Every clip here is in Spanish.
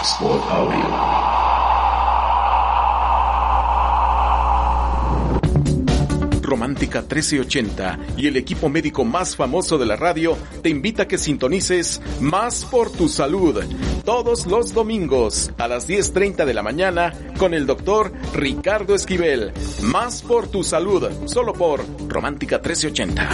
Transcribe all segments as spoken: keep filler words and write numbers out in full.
Spot Audio. Romántica trece ochenta y el equipo médico más famoso de la radio te invita a que sintonices Más por tu Salud todos los domingos a las diez treinta de la mañana con el doctor Ricardo Esquivel. Más por tu Salud, solo por Romántica trece ochenta.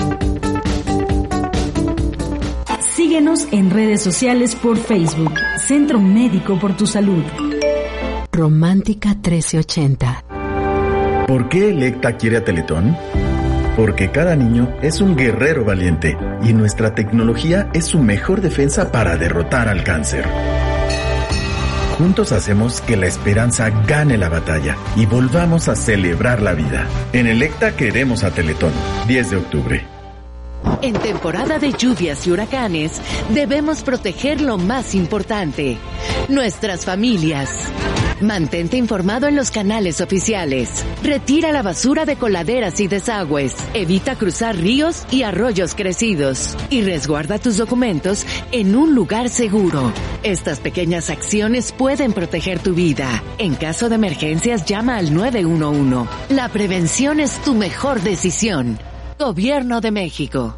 Síguenos en redes sociales por Facebook, Centro Médico por tu Salud. Romántica trece ochenta. ¿Por qué Electa quiere a Teletón? Porque cada niño es un guerrero valiente y nuestra tecnología es su mejor defensa para derrotar al cáncer. Juntos hacemos que la esperanza gane la batalla y volvamos a celebrar la vida. En Electa queremos a Teletón. diez de octubre. En temporada de lluvias y huracanes, debemos proteger lo más importante, nuestras familias. Mantente informado en los canales oficiales. Retira la basura de coladeras y desagües. Evita cruzar ríos y arroyos crecidos. Y resguarda tus documentos en un lugar seguro. Estas pequeñas acciones pueden proteger tu vida. En caso de emergencias, llama al nueve uno uno. La prevención es tu mejor decisión. Gobierno de México.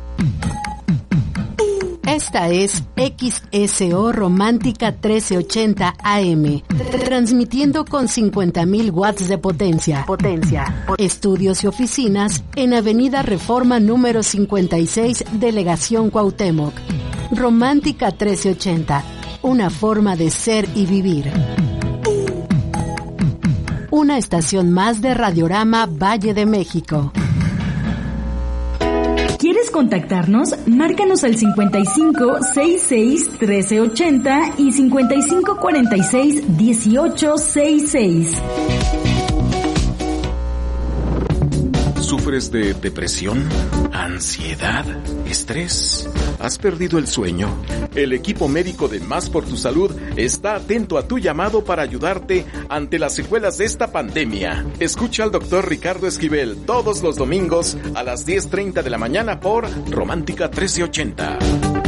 Esta es X S O Romántica trece ochenta A M, transmitiendo con cincuenta mil watts de potencia. Potencia. Estudios y oficinas en Avenida Reforma número cincuenta y seis, Delegación Cuauhtémoc. Romántica trece ochenta, una forma de ser y vivir. Una estación más de Radiorama Valle de México. ¿Quieres contactarnos? Márcanos al cincuenta y cinco sesenta y seis trece ochenta y cincuenta y cinco cuarenta y seis dieciocho sesenta y seis. ¿Sufres de depresión, ansiedad, estrés? ¿Has perdido el sueño? El equipo médico de Más por tu Salud está atento a tu llamado para ayudarte ante las secuelas de esta pandemia. Escucha al doctor Ricardo Esquivel todos los domingos a las diez treinta de la mañana por Romántica trece ochenta.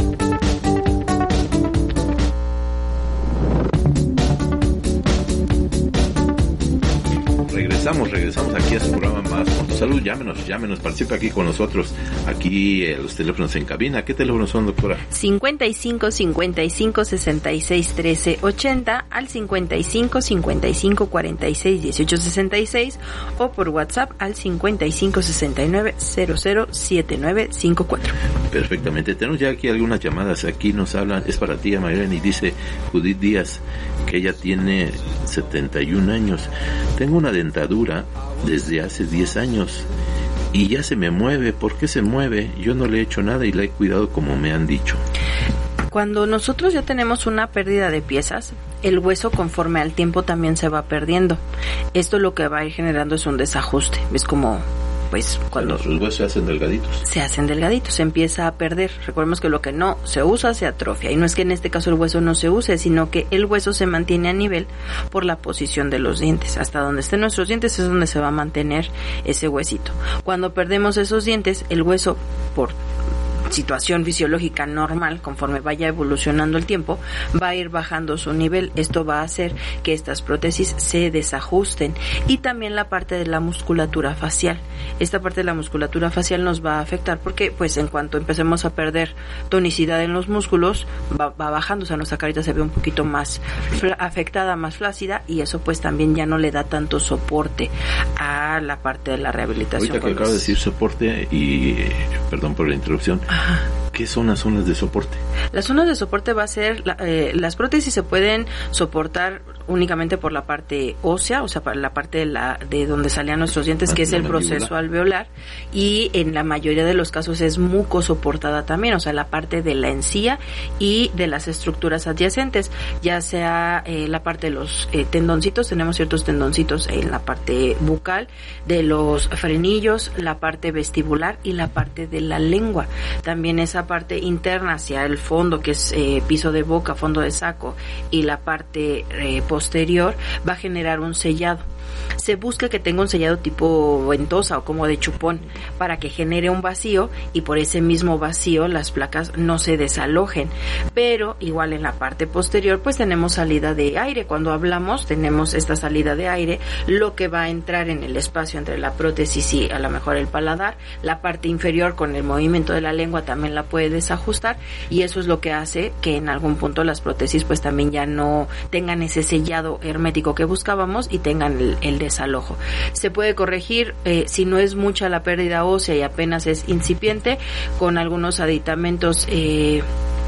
Regresamos, regresamos aquí a su programa Más por tu Salud. Llámenos, llámenos, participe aquí con nosotros. Aquí eh, los teléfonos en cabina. ¿Qué teléfonos son, doctora? cincuenta y cinco cincuenta y cinco sesenta y seis trece ochenta al cincuenta y cinco cincuenta y cinco cuarenta y seis dieciocho sesenta y seis o por WhatsApp al cincuenta y cinco sesenta y nueve cero cero siete nueve cinco cuatro. Perfectamente. Tenemos ya aquí algunas llamadas. Aquí nos hablan, es para ti, Mayrena, y dice Judith Díaz que ella tiene setenta y un años. Tengo una dentadura desde hace diez años y ya se me mueve. ¿Por qué se mueve? Yo no le he hecho nada y la he cuidado como me han dicho. Cuando nosotros ya tenemos una pérdida de piezas, el hueso conforme al tiempo también se va perdiendo. Esto lo que va a ir generando es un desajuste. Es como... pues cuando los huesos se hacen delgaditos. Se hacen delgaditos, se empieza a perder. Recordemos que lo que no se usa se atrofia. Y no es que en este caso el hueso no se use, sino que el hueso se mantiene a nivel por la posición de los dientes. Hasta donde estén nuestros dientes es donde se va a mantener ese huesito. Cuando perdemos esos dientes, el hueso, por situación fisiológica normal, conforme vaya evolucionando el tiempo, va a ir bajando su nivel. Esto va a hacer que estas prótesis se desajusten. Y también la parte de la musculatura facial. Esta parte de la musculatura facial nos va a afectar porque, pues, en cuanto empecemos a perder tonicidad en los músculos, va, va bajando. O sea, nuestra carita se ve un poquito más fla- afectada, más flácida, y eso, pues, también ya no le da tanto soporte a la parte de la rehabilitación. Ahorita que acabo de decir soporte, y perdón por la interrupción, Ajá. ¿Qué son las zonas de soporte? Las zonas de soporte va a ser, la, eh, las prótesis se pueden soportar únicamente por la parte ósea, o sea, para la parte de, la, de donde salían nuestros dientes, que es el proceso alveolar, y en la mayoría de los casos es mucosoportada también, o sea, la parte de la encía y de las estructuras adyacentes, ya sea eh, la parte de los eh, tendoncitos, tenemos ciertos tendoncitos en la parte bucal, de los frenillos, la parte vestibular y la parte de la lengua. También esa parte interna hacia el fondo, que es eh, piso de boca, fondo de saco, y la parte eh, posterior va a generar un sellado. se busca que tenga un sellado tipo ventosa o como de chupón para que genere un vacío y por ese mismo vacío las placas no se desalojen. Pero igual en la parte posterior pues tenemos salida de aire. Cuando hablamos tenemos esta salida de aire, lo que va a entrar en el espacio entre la prótesis y a lo mejor el paladar. La parte inferior con el movimiento de la lengua también la puede desajustar y eso es lo que hace que en algún punto las prótesis pues también ya no tengan ese sellado hermético que buscábamos y tengan el, el desalojo. Se puede corregir eh, si no es mucha la pérdida ósea y apenas es incipiente, con algunos aditamentos eh,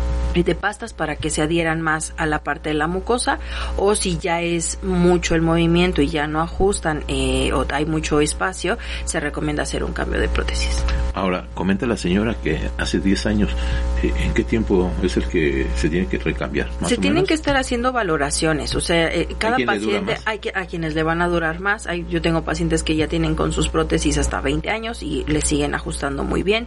de pastas para que se adhieran más a la parte de la mucosa, o si ya es mucho el movimiento y ya no ajustan eh, o hay mucho espacio, se recomienda hacer un cambio de prótesis. Ahora, comenta la señora que hace diez años, eh, ¿en qué tiempo es el que se tiene que recambiar? ¿Más se o tienen menos? que estar haciendo valoraciones, o sea, eh, cada ¿Hay quien paciente, hay que, a quienes le van a durar más. Hay, yo tengo pacientes que ya tienen con sus prótesis hasta veinte años y le siguen ajustando muy bien.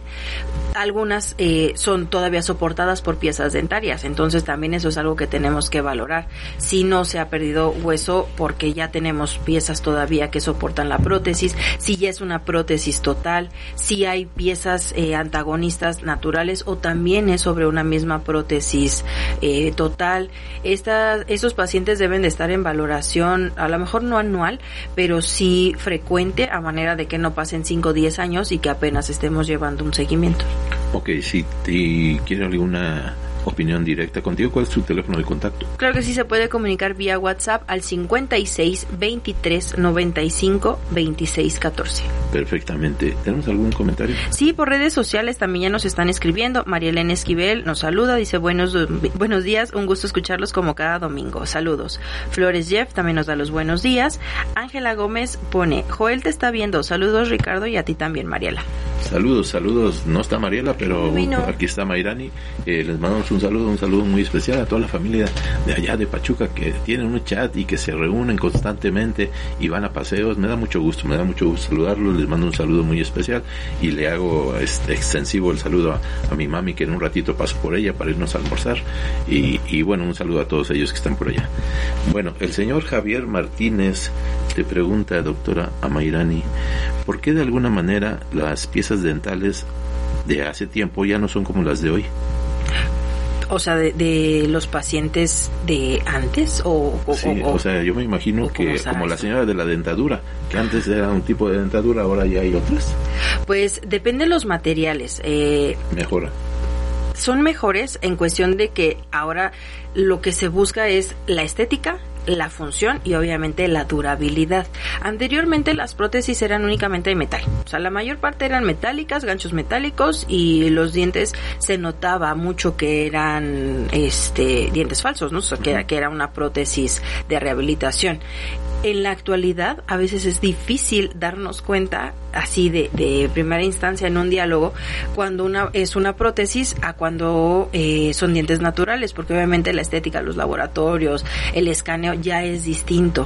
Algunas eh, son todavía soportadas por piezas dentarias, entonces también eso es algo que tenemos que valorar. Si no se ha perdido hueso porque ya tenemos piezas todavía que soportan la prótesis, si ya es una prótesis total, si hay piezas eh, antagonistas naturales o también es sobre una misma prótesis eh, total. Estas, esos pacientes deben de estar en valoración, a lo mejor no anual, pero sí frecuente, a manera de que no pasen cinco o diez años y que apenas estemos llevando un seguimiento. Ok, si te quiere alguna opinión directa contigo, ¿cuál es tu teléfono de contacto? Claro que sí, se puede comunicar vía WhatsApp al cincuenta y seis, veintitrés, noventa y cinco, veintiséis, catorce. Perfectamente. ¿Tenemos algún comentario? Sí, por redes sociales también ya nos están escribiendo. María Elena Esquivel nos saluda, dice buenos buenos días, un gusto escucharlos como cada domingo. Saludos. Flores Jeff también nos da los buenos días. Ángela Gómez pone, Joel te está viendo. Saludos, Ricardo, y a ti también, Mariela. Saludos, saludos. No está Mariela, pero Vino. Aquí está Mayrani. Eh, les mandamos un saludo, un saludo muy especial a toda la familia de allá de Pachuca que tienen un chat y que se reúnen constantemente y van a paseos. Me da mucho gusto, me da mucho gusto saludarlos. Les mando un saludo muy especial y le hago este extensivo el saludo a, a mi mami, que en un ratito paso por ella para irnos a almorzar. Y, y bueno, un saludo a todos ellos que están por allá. Bueno, el señor Javier Martínez te pregunta, doctora Amairani, ¿por qué de alguna manera las piezas dentales de hace tiempo ya no son como las de hoy? O sea, de, de los pacientes de antes o... o sí, o, o sea, yo me imagino que como la señora de la dentadura, que antes era un tipo de dentadura, ahora ya hay otras. Pues depende de los materiales. Eh, Mejora. Son mejores en cuestión de que ahora lo que se busca es la estética, la función y obviamente la durabilidad. Anteriormente las prótesis eran únicamente de metal, o sea, la mayor parte eran metálicas, ganchos metálicos, y los dientes se notaba mucho que eran este dientes falsos, ¿no? O sea, que era, que era una prótesis de rehabilitación. En la actualidad a veces es difícil darnos cuenta así de, de primera instancia en un diálogo cuando una es una prótesis a cuando eh, son dientes naturales, porque obviamente la estética, los laboratorios, el escaneo ya es distinto.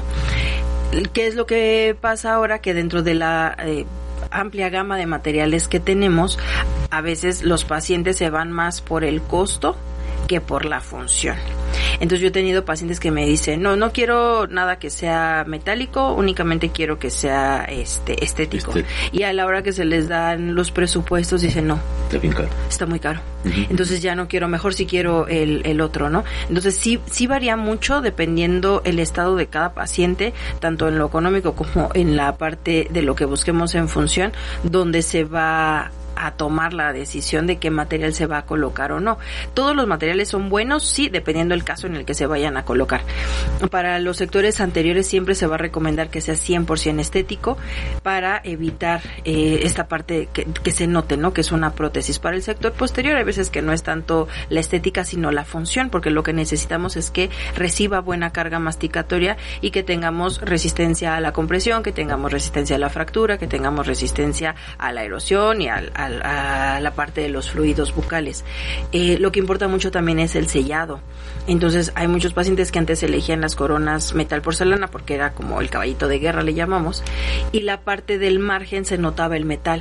¿Qué es lo que pasa ahora? Que dentro de la eh, amplia gama de materiales que tenemos, a veces los pacientes se van más por el costo que por la función. Entonces yo he tenido pacientes que me dicen, no, no quiero nada que sea metálico, únicamente quiero que sea este estético. Este... Y a la hora que se les dan los presupuestos dicen, no, está bien caro. Está muy caro. Uh-huh. Entonces ya no quiero, mejor si quiero el, el otro, ¿no? Entonces sí, sí varía mucho dependiendo el estado de cada paciente, tanto en lo económico como en la parte de lo que busquemos en función, donde se va a tomar la decisión de qué material se va a colocar o no. Todos los materiales son buenos, sí, dependiendo del caso en el que se vayan a colocar. Para los sectores anteriores siempre se va a recomendar que sea cien por ciento estético para evitar eh, esta parte que, que se note, ¿no? Que es una prótesis. Para el sector posterior hay veces que no es tanto la estética sino la función, porque lo que necesitamos es que reciba buena carga masticatoria y que tengamos resistencia a la compresión, que tengamos resistencia a la fractura, que tengamos resistencia a la erosión y al, al a la parte de los fluidos bucales. Eh, lo que importa mucho también es el sellado. Entonces hay muchos pacientes que antes elegían las coronas metal porcelana porque era como el caballito de guerra, le llamamos, y la parte del margen se notaba el metal.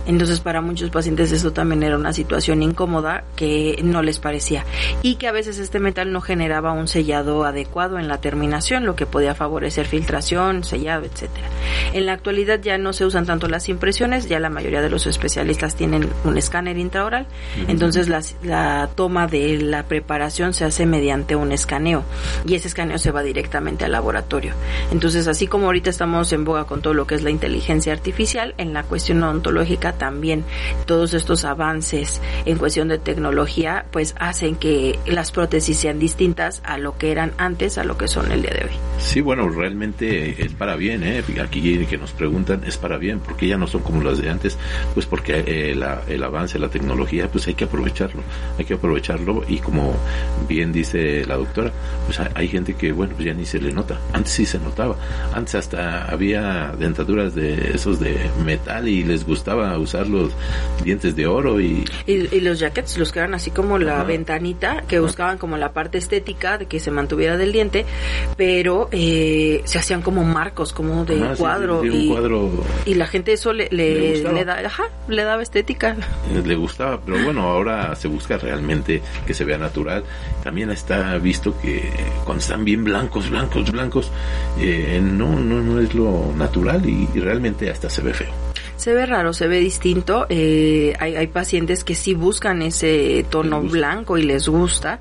Entonces para muchos pacientes eso también era una situación incómoda que no les parecía, y que a veces este metal no generaba un sellado adecuado en la terminación, lo que podía favorecer filtración, sellado, etcétera. En la actualidad ya no se usan tanto las impresiones, ya la mayoría de los especialistas tienen un escáner intraoral, uh-huh. entonces la, la toma de la preparación se hace mediante un escaneo, y ese escaneo se va directamente al laboratorio. Entonces, así como ahorita estamos en boga con todo lo que es la inteligencia artificial, en la cuestión odontológica también todos estos avances en cuestión de tecnología pues hacen que las prótesis sean distintas a lo que eran antes a lo que son el día de hoy. Sí, bueno, realmente es para bien, ¿eh? Aquí que nos preguntan es para bien, porque ya no son como las de antes, pues porque eh, la, el avance, la tecnología, pues hay que aprovecharlo, hay que aprovecharlo, y como bien dice la doctora, pues hay, hay gente que, bueno, pues ya ni se le nota. Antes sí se notaba, antes hasta había dentaduras de esos de metal y les gustaba usar los dientes de oro y... Y, y los jackets, los que eran así como la Ajá. ventanita, que buscaban como la parte estética de que se mantuviera del diente, pero eh, se hacían como marcos, como de Ajá, cuadro, sí, de un y, cuadro. Y la gente eso le, le, le, le, da, ajá, le daba estética. Le gustaba, pero bueno, ahora se busca realmente que se vea natural. También está visto que cuando están bien blancos, blancos, blancos, eh, no, no, no es lo natural, y, y realmente hasta se ve feo. Se ve raro, se ve distinto. Eh, hay, hay pacientes que sí buscan ese tono blanco y les gusta,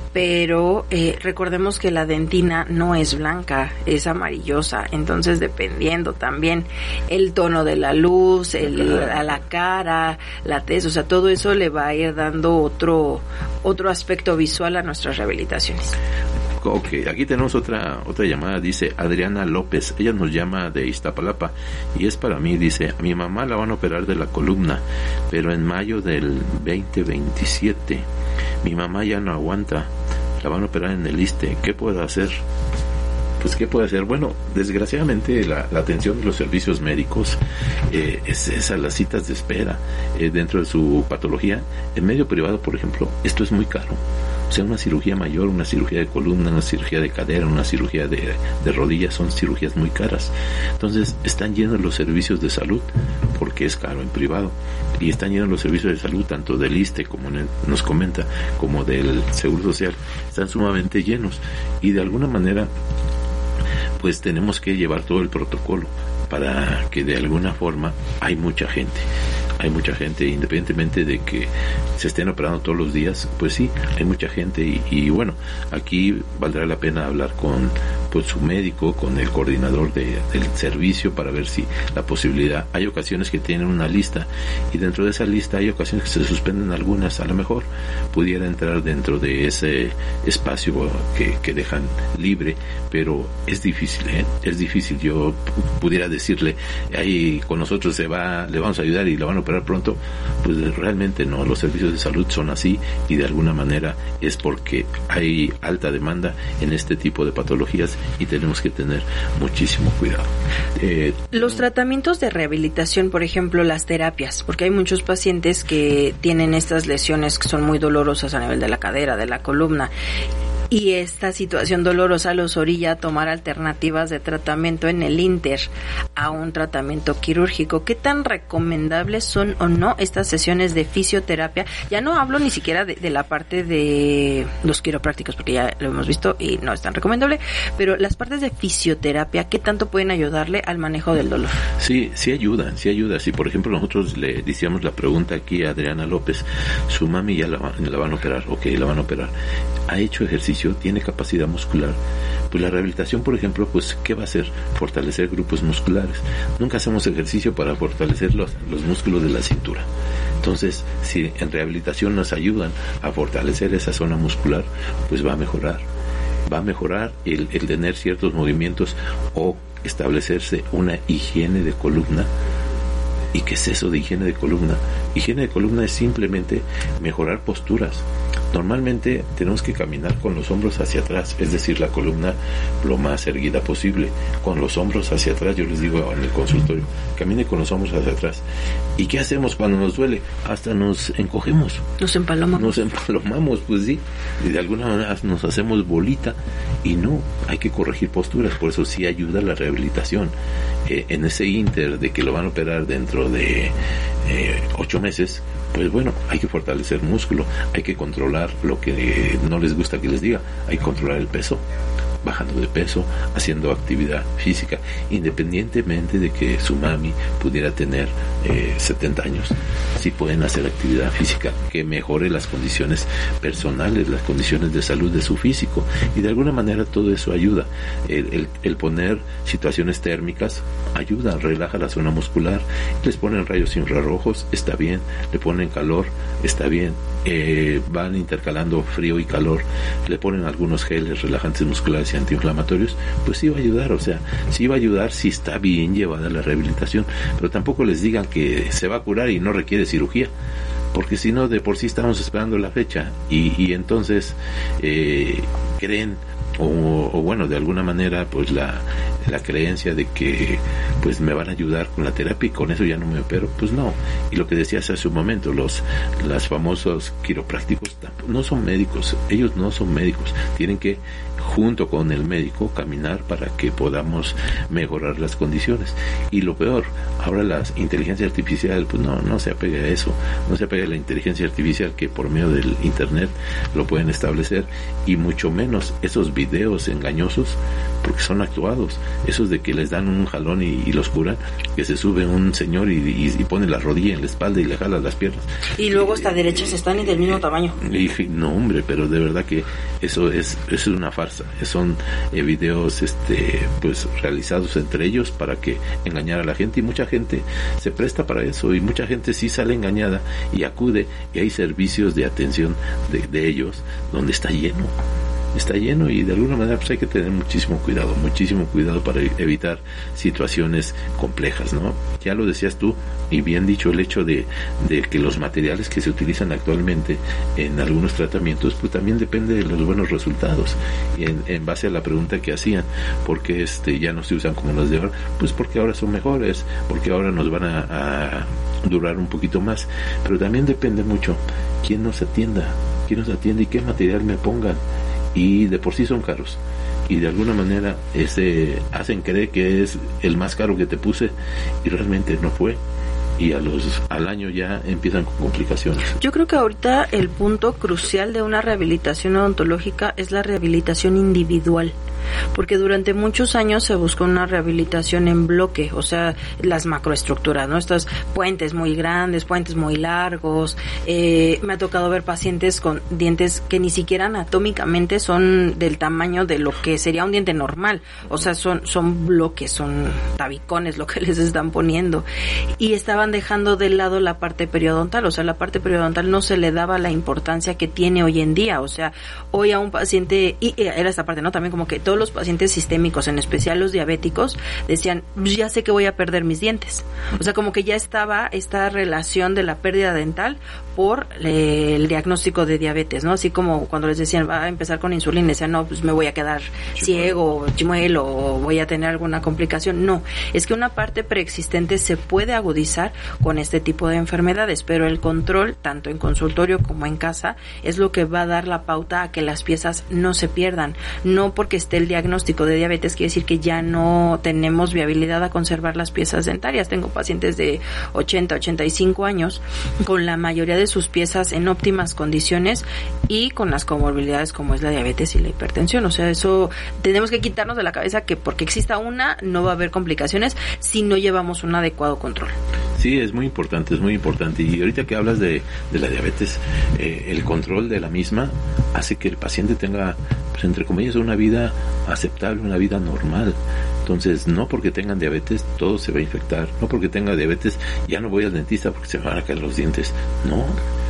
pero eh, recordemos que la dentina no es blanca, es amarillosa. Entonces, dependiendo también el tono de la luz, el, a la cara, la tez, o sea, todo eso le va a ir dando otro otro aspecto visual a nuestras rehabilitaciones. Ok, aquí tenemos otra otra llamada, dice Adriana López, ella nos llama de Iztapalapa, y es para mí, dice, a mi mamá la van a operar de la columna, pero en mayo del veinte veintisiete, mi mamá ya no aguanta, la van a operar en el ISSSTE, ¿qué puedo hacer? Pues, ¿qué puede hacer? Bueno, desgraciadamente la, la atención de los servicios médicos eh, es esa, las citas de espera eh, dentro de su patología. En medio privado, por ejemplo, esto es muy caro. O sea, una cirugía mayor, una cirugía de columna, una cirugía de cadera, una cirugía de, de rodillas, son cirugías muy caras. Entonces, están llenos los servicios de salud, porque es caro en privado. Y están llenos los servicios de salud, tanto del ISSSTE, como nos comenta, como del Seguro Social. Están sumamente llenos. Y de alguna manera, pues tenemos que llevar todo el protocolo para que de alguna forma hay mucha gente. Hay mucha gente, independientemente de que se estén operando todos los días, pues sí, hay mucha gente y, y bueno, aquí valdrá la pena hablar con pues su médico, con el coordinador de, del servicio, para ver si la posibilidad. Hay ocasiones que tienen una lista, y dentro de esa lista hay ocasiones que se suspenden algunas. A lo mejor pudiera entrar dentro de ese espacio que, que dejan libre, pero es difícil, ¿eh? Es difícil. Yo pudiera decirle, ahí con nosotros se va, le vamos a ayudar y la van a operar pronto. Pues realmente no, los servicios de salud son así, y de alguna manera es porque hay alta demanda en este tipo de patologías, y tenemos que tener muchísimo cuidado. Eh, Los tratamientos de rehabilitación, por ejemplo, las terapias, porque hay muchos pacientes que tienen estas lesiones que son muy dolorosas a nivel de la cadera, de la columna, y esta situación dolorosa los orilla a tomar alternativas de tratamiento en el Inter a un tratamiento quirúrgico. ¿Qué tan recomendables son o no estas sesiones de fisioterapia? Ya no hablo ni siquiera de, de la parte de los quiroprácticos, porque ya lo hemos visto y no es tan recomendable, pero las partes de fisioterapia, ¿qué tanto pueden ayudarle al manejo del dolor? Sí, sí ayudan, sí ayuda. Si por ejemplo nosotros le decíamos la pregunta aquí a Adriana López, su mami ya la, la van a operar, ok, la van a operar, ha hecho ejercicio, tiene capacidad muscular, pues la rehabilitación, por ejemplo, pues ¿qué va a hacer? Fortalecer grupos musculares. Nunca hacemos ejercicio para fortalecer los, los músculos de la cintura. Entonces, si en rehabilitación nos ayudan a fortalecer esa zona muscular, pues va a mejorar. Va a mejorar el, el tener ciertos movimientos o establecerse una higiene de columna. ¿Y qué es eso de higiene de columna? Higiene de columna es simplemente mejorar posturas, Normalmente tenemos que caminar con los hombros hacia atrás, es decir, la columna lo más erguida posible, con los hombros hacia atrás. Yo les digo en el consultorio, camine con los hombros hacia atrás. ¿Y qué hacemos cuando nos duele? Hasta nos encogemos. Nos empalomamos. Nos empalomamos, pues sí, y de alguna manera nos hacemos bolita, y no, hay que corregir posturas. Por eso sí ayuda la rehabilitación. Eh, en ese inter de que lo van a operar dentro de eh, ocho meses, pues bueno, hay que fortalecer músculo, hay que controlar lo que no les gusta que les diga, hay que controlar el peso, bajando de peso, haciendo actividad física, independientemente de que su mami pudiera tener eh, setenta años, sí pueden hacer actividad física que mejore las condiciones personales, las condiciones de salud de su físico, y de alguna manera todo eso ayuda. El, el, el poner situaciones térmicas ayuda, relaja la zona muscular, les ponen rayos infrarrojos, está bien, le ponen calor, está bien, eh, van intercalando frío y calor, le ponen algunos geles relajantes musculares y antiinflamatorios, pues sí va a ayudar, o sea, sí va a ayudar si está bien llevada la rehabilitación, pero tampoco les digan que se va a curar y no requiere cirugía, porque si no, de por sí estamos esperando la fecha, y, y entonces eh, creen, o, o bueno, de alguna manera, pues la, la creencia de que pues me van a ayudar con la terapia y con eso ya no me opero, pues no. Y lo que decías hace un momento, los las famosos quiroprácticos no son médicos, ellos no son médicos, tienen que junto con el médico caminar para que podamos mejorar las condiciones. Y lo peor, ahora la inteligencia artificial, pues no, no se apega a eso, no se apega a la inteligencia artificial que por medio del internet lo pueden establecer, y mucho menos esos videos engañosos, porque son actuados, esos de que les dan un jalón y, y los curan, que se sube un señor y, y, y pone la rodilla en la espalda y le jala las piernas. Y luego hasta derechas están y del mismo tamaño. Y, no, hombre, pero de verdad que eso es, eso es una farsa. Son eh, videos este pues realizados entre ellos para que engañar a la gente, y mucha gente se presta para eso, y mucha gente sí sale engañada y acude, y hay servicios de atención de, de ellos donde está lleno. Está lleno, y de alguna manera pues hay que tener muchísimo cuidado, muchísimo cuidado para evitar situaciones complejas, ¿no? Ya lo decías tú, y bien dicho, el hecho de, de que los materiales que se utilizan actualmente en algunos tratamientos, pues también depende de los buenos resultados. Y en, en base a la pregunta que hacían, ¿por qué este, ya no se usan como los de ahora? Pues porque ahora son mejores, porque ahora nos van a, a durar un poquito más, pero también depende mucho quién nos atienda, quién nos atiende y qué material me pongan. Y de por sí son caros, y de alguna manera ese hacen creer que es el más caro que te puse, y realmente no fue, y a los al año ya empiezan con complicaciones. Yo creo que ahorita el punto crucial de una rehabilitación odontológica es la rehabilitación individual, porque durante muchos años se buscó una rehabilitación en bloque, o sea, las macroestructuras, ¿no? Estos puentes muy grandes, puentes muy largos. Eh, me ha tocado ver pacientes con dientes que ni siquiera anatómicamente son del tamaño de lo que sería un diente normal, o sea, son son bloques, son tabicones lo que les están poniendo, y estaban dejando de lado la parte periodontal, o sea, la parte periodontal no se le daba la importancia que tiene hoy en día, o sea, hoy a un paciente, y era esta parte, ¿no? También como que todos los pacientes sistémicos, en especial los diabéticos, decían, ya sé que voy a perder mis dientes. O sea, como que ya estaba esta relación de la pérdida dental por eh, el diagnóstico de diabetes, ¿no? Así como cuando les decían, va a empezar con insulina, decían, no, pues me voy a quedar chimuelo. ciego, chimuelo, o voy a tener alguna complicación. No, es que una parte preexistente se puede agudizar con este tipo de enfermedades, pero el control, tanto en consultorio como en casa, es lo que va a dar la pauta a que las piezas no se pierdan. No porque esté el diagnóstico de diabetes quiere decir que ya no tenemos viabilidad a conservar las piezas dentarias. Tengo pacientes de ochenta, ochenta y cinco años con la mayoría de sus piezas en óptimas condiciones y con las comorbilidades como es la diabetes y la hipertensión. O sea, eso tenemos que quitarnos de la cabeza, que porque exista una no va a haber complicaciones si no llevamos un adecuado control. Sí, es muy importante, es muy importante. Y ahorita que hablas de, de la diabetes, eh, el control de la misma hace que el paciente tenga, pues entre comillas, una vida aceptable, una vida normal. Entonces, no porque tengan diabetes todo se va a infectar, no porque tenga diabetes ya no voy al dentista porque se me van a caer los dientes, no.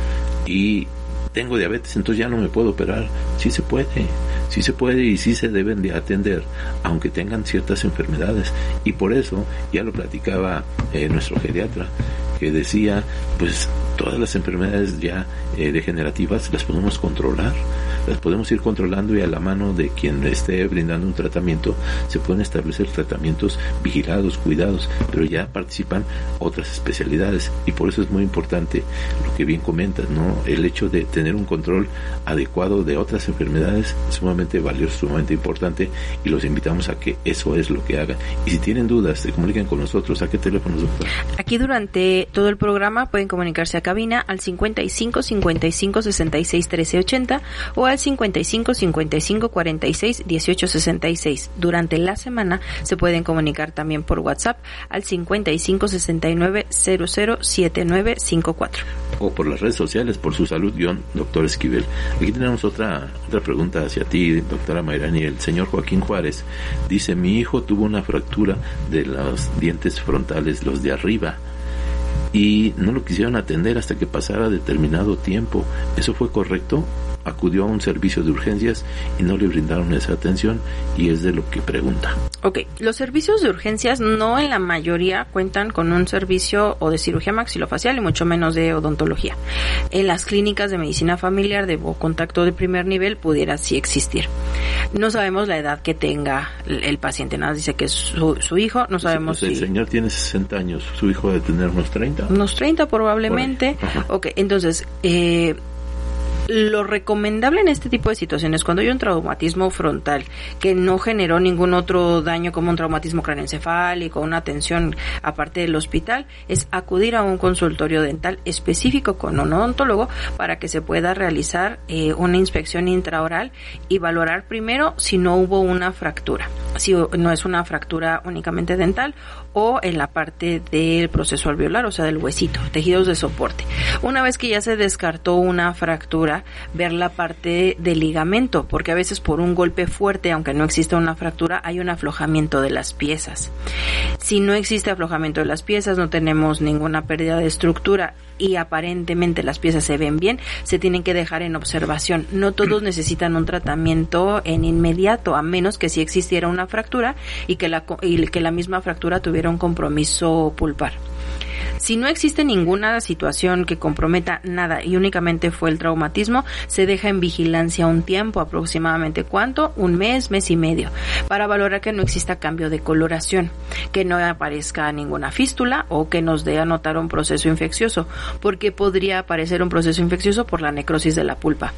Y tengo diabetes, entonces ya no me puedo operar. Sí se puede, sí se puede y sí se deben de atender, aunque tengan ciertas enfermedades. Y por eso, ya lo platicaba eh, nuestro geriatra, que decía, pues todas las enfermedades ya eh, degenerativas las podemos controlar, las podemos ir controlando, y a la mano de quien le esté brindando un tratamiento se pueden establecer tratamientos vigilados, cuidados, pero ya participan otras especialidades, y por eso es muy importante lo que bien comentas, ¿no? El hecho de tener un control adecuado de otras enfermedades es sumamente valioso, sumamente importante, y los invitamos a que eso es lo que hagan. Y si tienen dudas, se comuniquen con nosotros. ¿A qué teléfonos, doctor? Aquí durante todo el programa pueden comunicarse a cabina al cincuenta y cinco, cincuenta y cinco, sesenta y seis, trece ochenta o al cincuenta y cinco, cincuenta y cinco, cuarenta y seis, dieciocho sesenta y seis. Durante la semana se pueden comunicar también por WhatsApp al cincuenta y cinco, sesenta y nueve, cero cero siete nueve cinco cuatro. O por las redes sociales, por su salud, guión doctor Esquivel. Aquí tenemos otra otra pregunta hacia ti, doctora Mayrani. El señor Joaquín Juárez dice: mi hijo tuvo una fractura de los dientes frontales, los de arriba, y no lo quisieron atender hasta que pasara determinado tiempo. ¿Eso fue correcto? Acudió a un servicio de urgencias y no le brindaron esa atención, y es de lo que pregunta. Ok, los servicios de urgencias no en la mayoría cuentan con un servicio o de cirugía maxilofacial y mucho menos de odontología. En las clínicas de medicina familiar de contacto de primer nivel pudiera sí existir. No sabemos la edad que tenga el, el paciente, nada, dice que es su, su hijo, no sabemos pues el si... señor tiene sesenta años, su hijo debe tener unos treinta. Unos treinta probablemente. Ok, entonces... Eh, Lo recomendable en este tipo de situaciones, cuando hay un traumatismo frontal que no generó ningún otro daño como un traumatismo craneoencefálico, una atención aparte del hospital, es acudir a un consultorio dental específico con un odontólogo para que se pueda realizar eh, una inspección intraoral y valorar primero si no hubo una fractura, si no es una fractura únicamente dental o en la parte del proceso alveolar, o sea, del huesito, tejidos de soporte. Una vez que ya se descartó una fractura, ver la parte del ligamento, porque a veces por un golpe fuerte, aunque no exista una fractura, hay un aflojamiento de las piezas. Si no existe aflojamiento de las piezas, no tenemos ninguna pérdida de estructura y aparentemente las piezas se ven bien, se tienen que dejar en observación. No todos necesitan un tratamiento en inmediato, a menos que sí existiera una fractura y que la, y que la misma fractura tuviera un compromiso pulpar. Si no existe ninguna situación que comprometa nada y únicamente fue el traumatismo, se deja en vigilancia un tiempo, aproximadamente ¿cuánto? Un mes, mes y medio, para valorar que no exista cambio de coloración, que no aparezca ninguna fístula o que nos dé a notar un proceso infeccioso, porque podría aparecer un proceso infeccioso por la necrosis de la pulpa.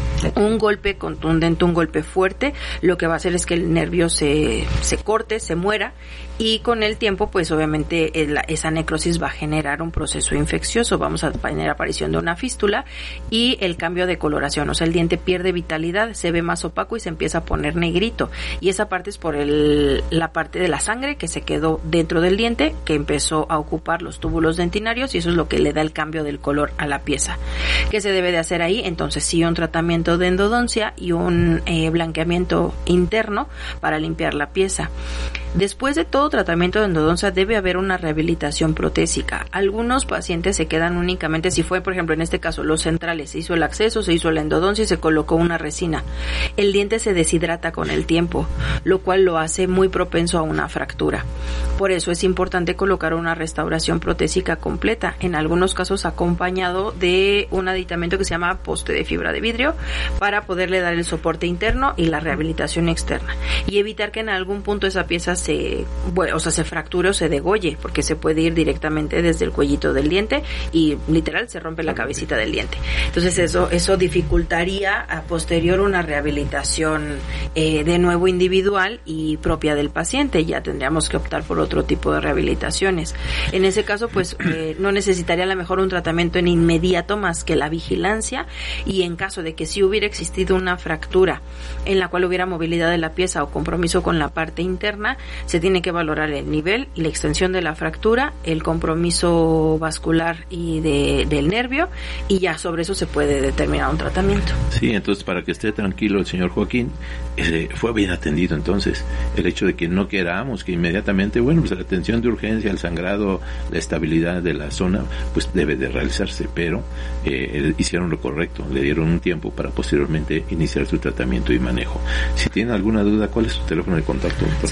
Un golpe contundente, un golpe fuerte, lo que va a hacer es que el nervio se, se corte, se muera, y con el tiempo, pues obviamente el, esa necrosis va a generar un proceso infeccioso, vamos a tener aparición de una fístula y el cambio de coloración, o sea, el diente pierde vitalidad, se ve más opaco y se empieza a poner negrito, y esa parte es por el, la parte de la sangre que se quedó dentro del diente, que empezó a ocupar los túbulos dentinarios, y eso es lo que le da el cambio del color a la pieza. ¿Qué se debe de hacer ahí? Entonces sí, un tratamiento de endodoncia y un eh, blanqueamiento interno para limpiar la pieza. Después de todo tratamiento de endodoncia debe haber una rehabilitación protésica. Algunos pacientes se quedan únicamente, si fue por ejemplo en este caso los centrales, se hizo el acceso, se hizo la endodoncia y se colocó una resina. El diente se deshidrata con el tiempo, lo cual lo hace muy propenso a una fractura. Por eso es importante colocar una restauración protésica completa, en algunos casos acompañado de un aditamento que se llama poste de fibra de vidrio, para poderle dar el soporte interno y la rehabilitación externa, y evitar que en algún punto esa pieza se, bueno, o sea, se fracture o se degolle, porque se puede ir directamente desde el cuellito del diente y literal se rompe la cabecita del diente. Entonces eso eso dificultaría a posterior una rehabilitación eh, de nuevo individual y propia del paciente. Ya tendríamos que optar por otro tipo de rehabilitaciones. En ese caso, pues eh, no necesitaría a lo mejor un tratamiento en inmediato más que la vigilancia, y en caso de que sí hubiera existido una fractura en la cual hubiera movilidad de la pieza o compromiso con la parte interna, se tiene que valorar el nivel y la extensión de la fractura, el compromiso vascular y de, del nervio, y ya sobre eso se puede determinar un tratamiento. Sí, entonces para que esté tranquilo el señor Joaquín, eh, fue bien atendido. Entonces el hecho de que no queramos que inmediatamente, bueno, pues la atención de urgencia, el sangrado, la estabilidad de la zona, pues debe de realizarse, pero eh, hicieron lo correcto, le dieron un tiempo para posteriormente iniciar su tratamiento y manejo. Si tienen alguna duda, ¿cuál es su teléfono de contacto? Se pueden comunicar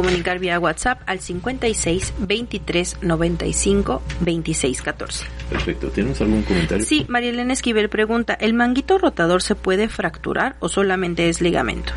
comunicar vía WhatsApp al cincuenta y seis, veintitrés, noventa y cinco, veintiséis, catorce. Perfecto. ¿Tenemos algún comentario? Sí, María Elena Esquivel pregunta, ¿el manguito rotador se puede fracturar o solamente es ligamento?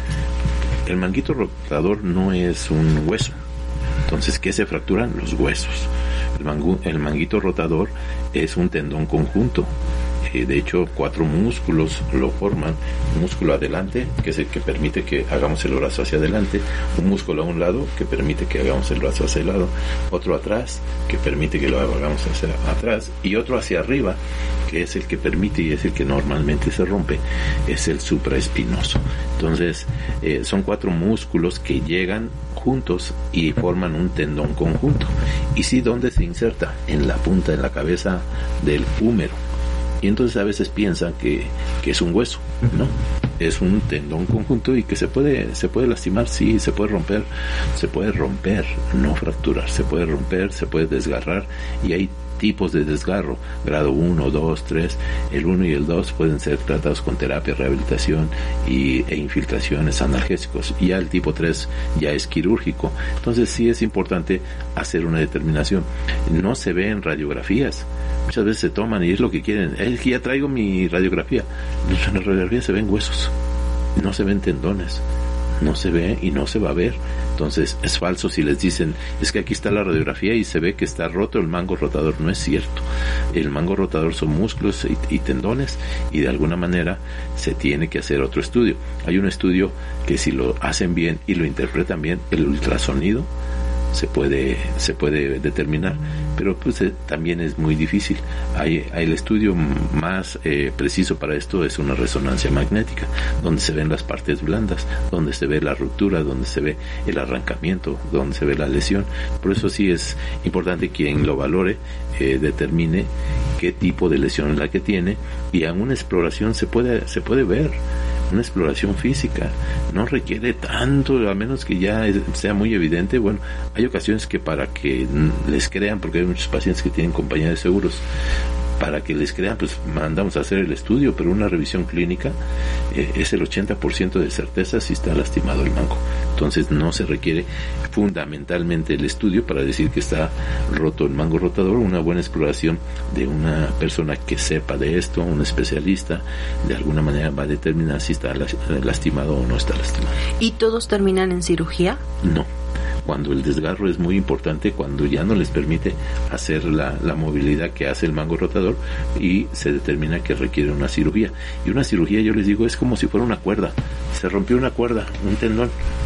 El manguito rotador no es un hueso. Entonces, ¿qué se fracturan? Los huesos. El, mangu, el manguito rotador es un tendón conjunto. Eh, de hecho, cuatro músculos lo forman. Un músculo adelante, que es el que permite que hagamos el brazo hacia adelante. Un músculo a un lado, que permite que hagamos el brazo hacia el lado. Otro atrás, que permite que lo hagamos hacia atrás. Y otro hacia arriba, que es el que permite y es el que normalmente se rompe, es el supraespinoso. Entonces, eh, son cuatro músculos que llegan juntos y forman un tendón conjunto. ¿Y sí dónde se inserta? En la punta de la cabeza del húmero. Y entonces a veces piensan que, que es un hueso, ¿no? Es un tendón conjunto y que se puede, se puede lastimar, sí, se puede romper, se puede romper, no fracturar, se puede romper, se puede desgarrar, y hay tipos de desgarro, grado uno, dos, tres, el uno y el dos pueden ser tratados con terapia, rehabilitación y, e infiltraciones analgésicos, y ya el tipo tres ya es quirúrgico. Entonces sí es importante hacer una determinación. No se ve en radiografías, muchas veces se toman y es lo que quieren, es que ya traigo mi radiografía. En la radiografía se ven huesos, no se ven tendones, no se ve y no se va a ver. Entonces es falso si les dicen, es que aquí está la radiografía y se ve que está roto el mango rotador. No es cierto. El mango rotador son músculos y, y tendones, y de alguna manera se tiene que hacer otro estudio. Hay un estudio que si lo hacen bien y lo interpretan bien, el ultrasonido se puede se puede determinar, pero pues eh, también es muy difícil. Hay, hay el estudio más eh, preciso para esto es una resonancia magnética, donde se ven las partes blandas, donde se ve la ruptura, donde se ve el arrancamiento, donde se ve la lesión. Por eso sí es importante quien lo valore eh, determine qué tipo de lesión es la que tiene, y en una exploración se puede se puede ver. Una exploración física no requiere tanto, a menos que ya sea muy evidente. Bueno, hay ocasiones que para que les crean, porque hay muchos pacientes que tienen compañía de seguros, para que les crean, pues mandamos a hacer el estudio, pero una revisión clínica eh, es el ochenta por ciento de certeza si está lastimado el mango. Entonces no se requiere fundamentalmente el estudio para decir que está roto el mango rotador. Una buena exploración de una persona que sepa de esto, un especialista, de alguna manera va a determinar si está lastimado o no está lastimado. ¿Y todos terminan en cirugía? No. Cuando el desgarro es muy importante, cuando ya no les permite hacer la, la movilidad que hace el mango rotador, y se determina que requiere una cirugía. Y una cirugía, yo les digo, es como si fuera una cuerda. Se rompió una cuerda, un tendón,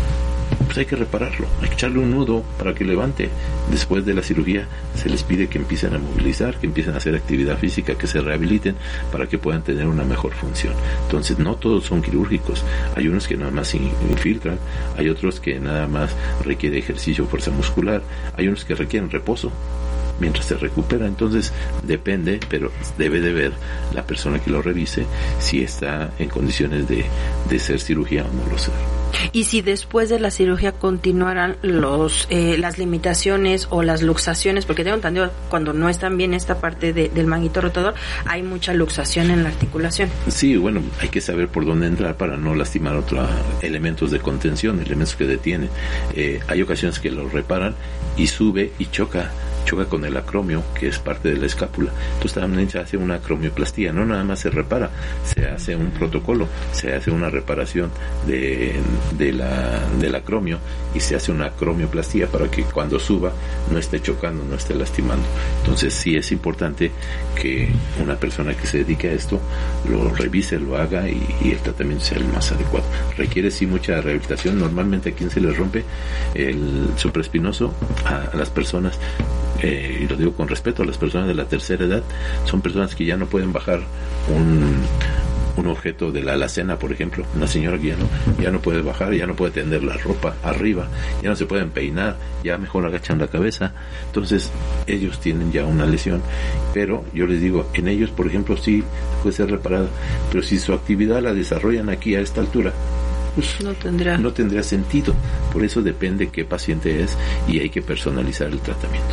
pues hay que repararlo, hay que echarle un nudo para que levante. Después de la cirugía se les pide que empiecen a movilizar, que empiecen a hacer actividad física, que se rehabiliten para que puedan tener una mejor función. Entonces no todos son quirúrgicos, hay unos que nada más infiltran, hay otros que nada más requiere ejercicio, fuerza muscular, hay unos que requieren reposo mientras se recupera. Entonces depende, pero debe de ver la persona que lo revise si está en condiciones de, de ser cirugía o no lo ser. Y si después de la cirugía continuaran los eh, las limitaciones o las luxaciones, porque tengo entendido cuando no están bien esta parte de, del manguito rotador, hay mucha luxación en la articulación. Sí, bueno, hay que saber por dónde entrar para no lastimar otros elementos de contención, elementos que detienen. Eh, hay ocasiones que lo reparan y sube y choca choca con el acromio, que es parte de la escápula. Entonces también se hace una acromioplastía, no nada más se repara, se hace un protocolo, se hace una reparación de, de la del acromio, y se hace una acromioplastía para que cuando suba no esté chocando, no esté lastimando. Entonces sí es importante que una persona que se dedique a esto lo revise, lo haga, y, y el tratamiento sea el más adecuado. Requiere sí mucha rehabilitación. Normalmente a quien se les rompe el supraespinoso, a, a las personas, Eh, y lo digo con respeto, a las personas de la tercera edad, son personas que ya no pueden bajar un, un objeto de la alacena, por ejemplo, una señora que ya no, ya no puede bajar, ya no puede tender la ropa arriba, ya no se pueden peinar, ya mejor agachan la cabeza. Entonces ellos tienen ya una lesión, pero yo les digo, en ellos, por ejemplo, sí puede ser reparada, pero si su actividad la desarrollan aquí a esta altura, pues no tendrá. no tendría sentido. Por eso depende qué paciente es y hay que personalizar el tratamiento.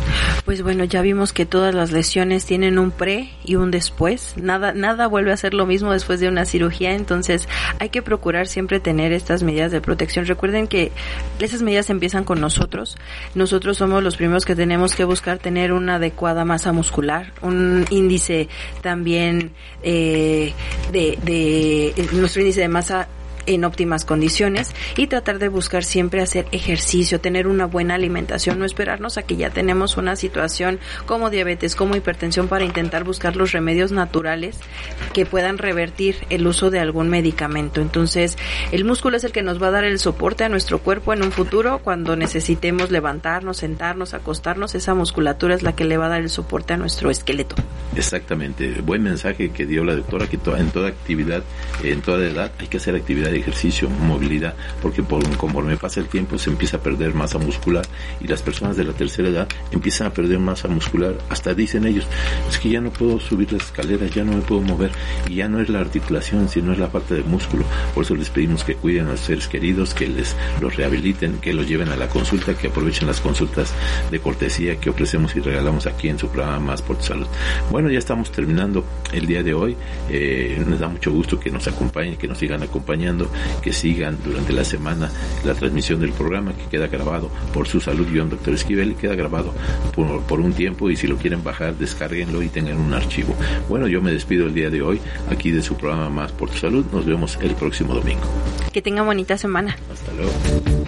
Pues bueno, ya vimos que todas las lesiones tienen un pre y un después. Nada, nada vuelve a ser lo mismo después de una cirugía, entonces hay que procurar siempre tener estas medidas de protección. Recuerden que esas medidas empiezan con nosotros. Nosotros somos los primeros que tenemos que buscar tener una adecuada masa muscular, un índice también eh, de, de, nuestro índice de masa en óptimas condiciones, y tratar de buscar siempre hacer ejercicio, tener una buena alimentación, no esperarnos a que ya tenemos una situación como diabetes, como hipertensión, para intentar buscar los remedios naturales que puedan revertir el uso de algún medicamento. Entonces, el músculo es el que nos va a dar el soporte a nuestro cuerpo en un futuro cuando necesitemos levantarnos, sentarnos, acostarnos. Esa musculatura es la que le va a dar el soporte a nuestro esqueleto. Exactamente, buen mensaje que dio la doctora, que to- en toda actividad, en toda edad hay que hacer actividad de ejercicio, movilidad, porque por, conforme pasa el tiempo se empieza a perder masa muscular, y las personas de la tercera edad empiezan a perder masa muscular, hasta dicen ellos, es que ya no puedo subir las escaleras, ya no me puedo mover, y ya no es la articulación, sino es la parte del músculo. Por eso les pedimos que cuiden a los seres queridos, que les los rehabiliten, que los lleven a la consulta, que aprovechen las consultas de cortesía que ofrecemos y regalamos aquí en su programa Más por tu Salud. Bueno, ya estamos terminando el día de hoy. Eh, nos da mucho gusto que nos acompañen, que nos sigan acompañando, que sigan durante la semana la transmisión del programa, que queda grabado por Su Salud guión Doctor Esquivel, y queda grabado por, por un tiempo, y si lo quieren bajar, descárguenlo y tengan un archivo. Bueno, yo me despido el día de hoy aquí de su programa Más por tu Salud. Nos vemos el próximo domingo. Que tengan bonita semana. Hasta luego.